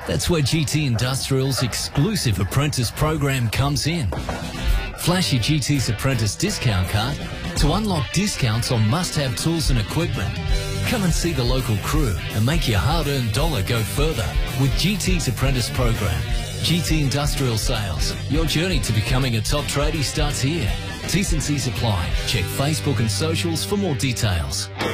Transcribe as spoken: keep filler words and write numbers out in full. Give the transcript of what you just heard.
That's where G T Industrial's exclusive apprentice program comes in. Flash your G T's apprentice discount card to unlock discounts on must-have tools and equipment. Come and see the local crew and make your hard-earned dollar go further with G T's apprentice program. G T Industrial Sales. Your journey to becoming a top tradie starts here. T's and C's apply. Check Facebook and socials for more details.